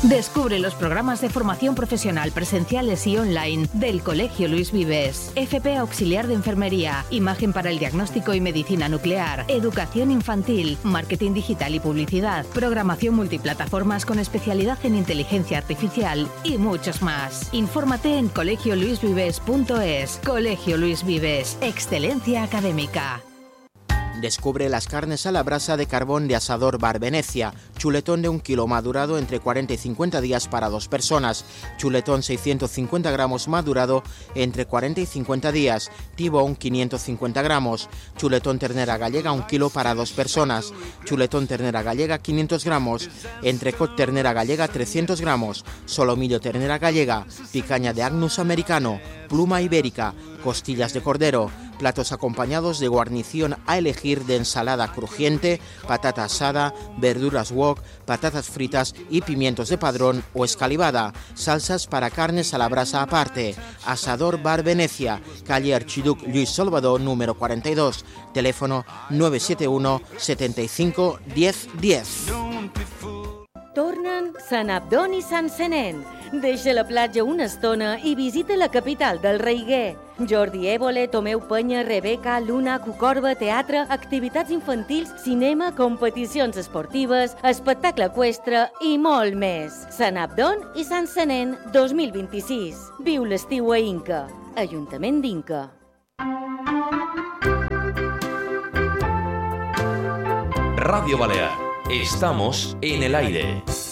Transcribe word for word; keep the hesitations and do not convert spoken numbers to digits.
Descubre los programas de formación profesional presenciales y online del Colegio Luis Vives. F P Auxiliar de Enfermería, Imagen para el Diagnóstico y Medicina Nuclear, Educación Infantil, Marketing Digital y Publicidad, Programación Multiplataformas con especialidad en Inteligencia Artificial y muchos más. Infórmate en colegio luis vives punto es. Colegio Luis Vives, excelencia académica. Descubre las carnes a la brasa de carbón de Asador Bar Venecia. Chuletón de un kilo madurado entre cuarenta y cincuenta días para dos personas. Chuletón seiscientos cincuenta gramos madurado entre cuarenta y cincuenta días. Tibón quinientos cincuenta gramos. Chuletón ternera gallega un kilo para dos personas. Chuletón ternera gallega quinientos gramos. Entrecot ternera gallega trescientos gramos. Solomillo ternera gallega. Picaña de Agnus americano. Pluma ibérica. Costillas de cordero. Platos acompañados de guarnición a elegir de ensalada crujiente, patata asada, verduras wok, patatas fritas y pimientos de padrón o escalivada. Salsas para carnes a la brasa aparte. Asador Bar Venecia, calle Archiduc Lluís Salvador número cuarenta y dos. Teléfono nueve siete uno, setenta y cinco, diez diez. Tornen Sant Abdon i Sant Senén. Deixa la platja una estona i visita la capital del Reiguer. Jordi Évole, Tomeu Penya, Rebeca, Luna, Cucorba, teatre, activitats infantils, cinema, competicions esportives, espectacle eqüestre i molt més. Sant Abdon i Sant Senén dos mil vint-i-sis. Viu l'estiu a Inca. Ajuntament d'Inca. Radio Balear. Estamos en el aire.